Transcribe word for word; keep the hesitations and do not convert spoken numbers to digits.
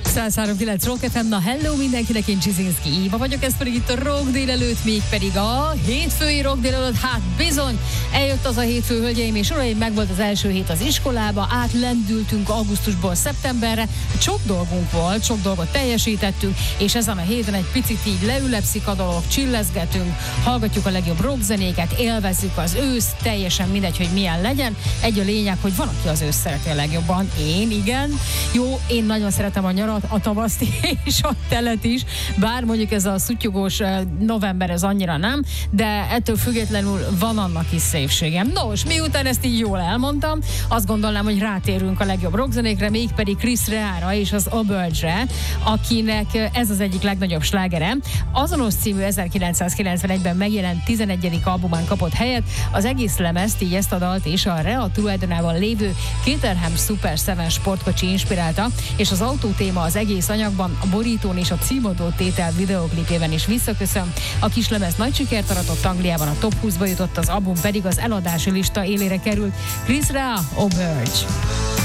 száz három kilenc Rock ef em, na hello mindenkinek, én Csizinszki Éva vagyok, ez pedig itt a Rock délelőtt, még pedig a hétfői Rock délelőtt. Hát bizony, eljött az a hétfő, hölgyeim és uraim, meg volt az első hét az iskolába, átlendültünk augusztusból szeptemberre, sok dolgunk volt, sok dolgot teljesítettünk, és ezen a héten egy picit így leülepszik a dolog, csillezgetünk, hallgatjuk a legjobb rockzenéket, élvezzük az ősz, teljesen mindegy, hogy milyen legyen. Egy a lényeg, hogy van, aki az ősz szereti a legjobban. Én, igen. Jó, én nagyon szeretem a nyarat, a tavaszt és a telet is, bár mondjuk ez a szuttyogós november, ez annyira nem, de ettől függetlenül van annak is szépségem. Nos, miután ezt így jól elmondtam, azt gondolnám, hogy rátérünk a legjobb rockzenékre, mégpedig Chris Rea-ra és az Oburge-re, akinek ez az egyik legnagyobb slágere. Azonos című ezerkilencszázkilencvenegyben megjelent tizenegyedik albumán kapott helyet, az egész lemezt, így ezt a dalt és a Rea tulajdonában lévő Caterham Super Seven sportkocsi inspirálta, és az autótéma az egész anyagban, a borítón és a címadó tétel videoklipében is visszaköszön. A kislemez nagy sikert aratott Angliában, a top húszba jutott, az album pedig az eladási lista élére került. Chris Rea, Oburge.